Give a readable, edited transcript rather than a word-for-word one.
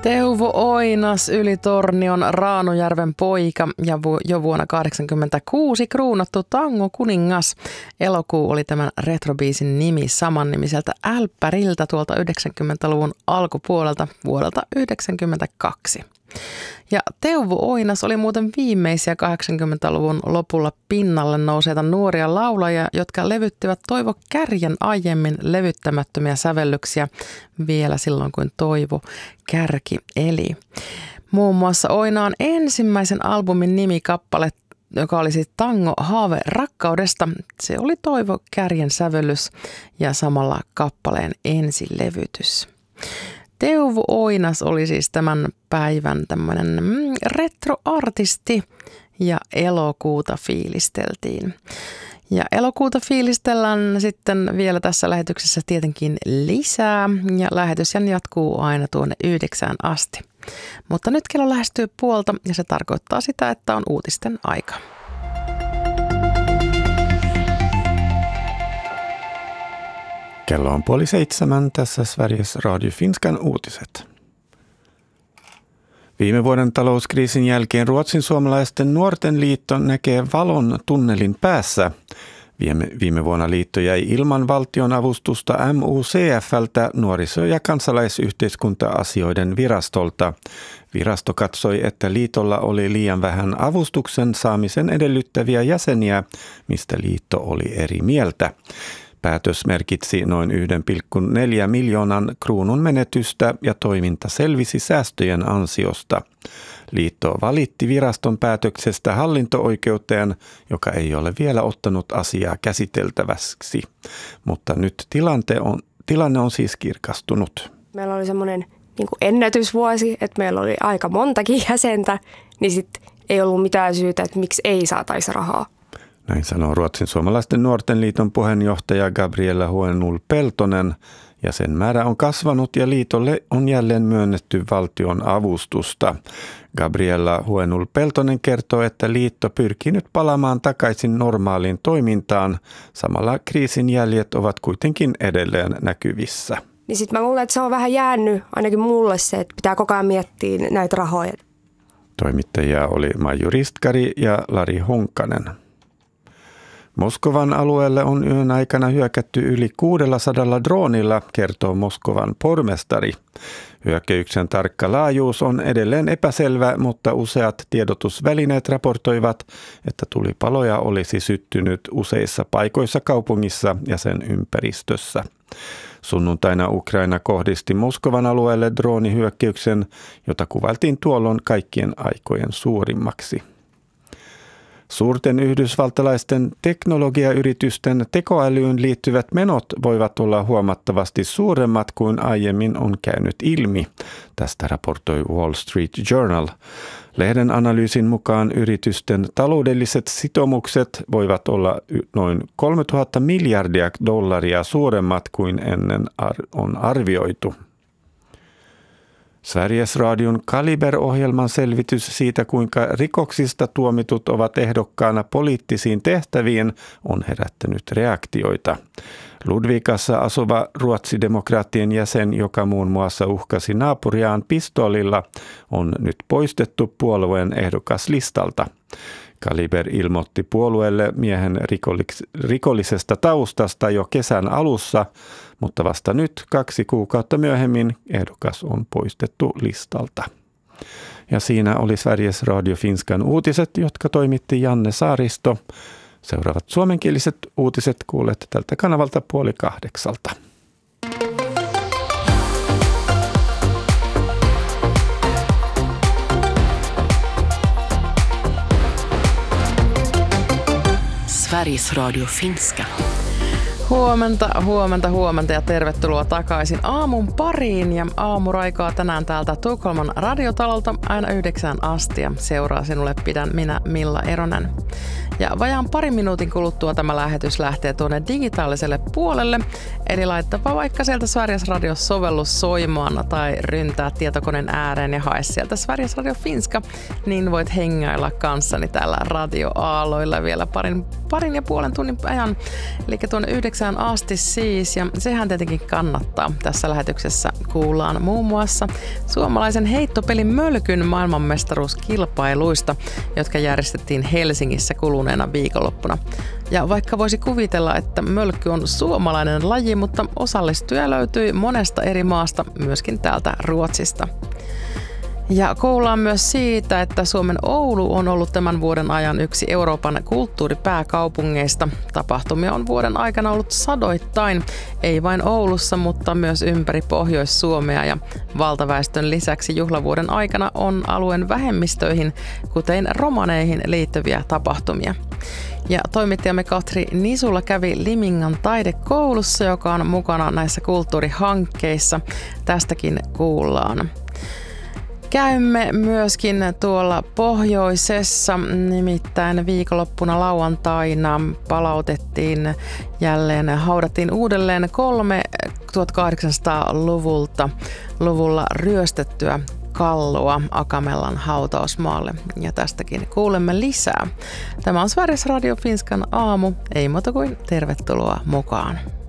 Teuvo Oinas, Ylitornion Raanojärven poika ja jo vuonna 1986 kruunattu tango-kuningas. Elokuu oli tämän retrobiisin nimi samannimiseltä älppäriltä tuolta 90-luvun alkupuolelta vuodelta 1992. Ja Teuvo Oinas oli muuten viimeisiä 80-luvun lopulla pinnalle nouseita nuoria laulajia, jotka levyttivät Toivo Kärjen aiemmin levyttämättömiä sävellyksiä vielä silloin, kun Toivo Kärki eli. Muun muassa Oinaan ensimmäisen albumin nimikappale, joka oli siis Tango Haave rakkaudesta, se oli Toivo Kärjen sävellys ja samalla kappaleen ensilevytys. Teuvo Oinas oli siis tämän päivän tämmöinen retroartisti ja elokuuta fiilisteltiin. Ja elokuuta fiilistellään sitten vielä tässä lähetyksessä tietenkin lisää ja lähetys jatkuu aina tuonne 9 asti. Mutta nyt kello lähestyy puolta ja se tarkoittaa sitä, että on uutisten aika. Kello on 6:30, tässä Sveriges Radio Finskan uutiset. Viime vuoden talouskriisin jälkeen Ruotsin suomalaisten nuorten liitto näkee valon tunnelin päässä. Viime vuonna liitto jäi ilman valtion avustusta MUCF:ltä nuoriso- ja kansalaisyhteiskunta-asioiden virastolta. Virasto katsoi, että liitolla oli liian vähän avustuksen saamisen edellyttäviä jäseniä, mistä liitto oli eri mieltä. Päätös merkitsi noin 1,4 miljoonan kruunun menetystä ja toiminta selvisi säästöjen ansiosta. Liitto valitti viraston päätöksestä hallinto-oikeuteen, joka ei ole vielä ottanut asiaa käsiteltäväksi. Mutta nyt tilanne on siis kirkastunut. Meillä oli semmoinen ennätysvuosi, että meillä oli aika montakin jäsentä, niin sitten ei ollut mitään syytä, että miksi ei saataisi rahaa. Näin sanoo Ruotsin suomalaisten nuorten liiton puheenjohtaja Gabriella Huenul-Peltonen. Jäsenmäärä on kasvanut ja liitolle on jälleen myönnetty valtion avustusta. Gabriella Huenul-Peltonen kertoo, että liitto pyrkii nyt palaamaan takaisin normaaliin toimintaan. Samalla kriisin jäljet ovat kuitenkin edelleen näkyvissä. Niin sitten mä luulen, että se on vähän jäänyt ainakin mulle se, että pitää koko ajan miettiä näitä rahoja. Toimittajia oli Maiju Ristkari ja Lari Honkanen. Moskovan alueelle on yön aikana hyökätty yli 600 droonilla, kertoo Moskovan pormestari. Hyökkäyksen tarkka laajuus on edelleen epäselvä, mutta useat tiedotusvälineet raportoivat, että tulipaloja olisi syttynyt useissa paikoissa kaupungissa ja sen ympäristössä. Sunnuntaina Ukraina kohdisti Moskovan alueelle droonihyökkäyksen, jota kuvailtiin tuolloin kaikkien aikojen suurimmaksi. Suurten yhdysvaltalaisten teknologiayritysten tekoälyyn liittyvät menot voivat olla huomattavasti suuremmat kuin aiemmin on käynyt ilmi. Tästä raportoi Wall Street Journal. Lehden analyysin mukaan yritysten taloudelliset sitoumukset voivat olla noin 3000 miljardia dollaria suuremmat kuin ennen on arvioitu. Sveriges Radion Kaliber-ohjelman selvitys siitä, kuinka rikoksista tuomitut ovat ehdokkaana poliittisiin tehtäviin, on herättänyt reaktioita. Ludvikassa asuva ruotsidemokraattien jäsen, joka muun muassa uhkasi naapuriaan pistoolilla, on nyt poistettu puolueen ehdokaslistalta. Kaliber ilmoitti puolueelle miehen rikollisesta taustasta jo kesän alussa, mutta vasta nyt 2 kuukautta myöhemmin ehdokas on poistettu listalta. Ja siinä oli Sveriges Radio Finskan uutiset, jotka toimitti Janne Saaristo. Seuraavat suomenkieliset uutiset kuulet tältä kanavalta 7:30. Sveriges Radio Finska. Huomenta ja tervetuloa takaisin aamun pariin ja aamuraikaa tänään täältä Tukholman radiotalolta aina 9 asti ja seuraa sinulle pidän minä Milla Eronen. Ja vajaan parin minuutin kuluttua tämä lähetys lähtee tuonne digitaaliselle puolelle, eli laittapa vaikka sieltä Sveriges Radio-sovellus soimaan tai ryntää tietokoneen ääreen ja hae sieltä Sveriges Radio Finska, niin voit hengailla kanssani täällä radioaaloilla vielä parin ja puolen tunnin ajan, eli tuonne 9 9 asti siis, ja sehän tietenkin kannattaa. Tässä lähetyksessä kuullaan muun muassa suomalaisen heittopelin Mölkyn maailmanmestaruuskilpailuista, jotka järjestettiin Helsingissä kuluneena viikonloppuna. Ja vaikka voisi kuvitella, että mölkky on suomalainen laji, mutta osallistuja löytyi monesta eri maasta, myöskin täältä Ruotsista. Ja kuullaan myös siitä, että Suomen Oulu on ollut tämän vuoden ajan yksi Euroopan kulttuuripääkaupungeista. Tapahtumia on vuoden aikana ollut sadoittain, ei vain Oulussa, mutta myös ympäri Pohjois-Suomea. Ja valtaväestön lisäksi juhlavuoden aikana on alueen vähemmistöihin, kuten romaneihin, liittyviä tapahtumia. Ja toimittajamme Katri Nisula kävi Limingan taidekoulussa, joka on mukana näissä kulttuurihankkeissa. Tästäkin kuullaan. Käymme myöskin tuolla pohjoisessa, nimittäin viikonloppuna lauantaina haudattiin uudelleen 3 1800-luvulla ryöstettyä kalloa Akamellan hautausmaalle, ja tästäkin kuulemme lisää. Tämä on Sveriges Radio Finskan aamu, ei muuta kuin tervetuloa mukaan.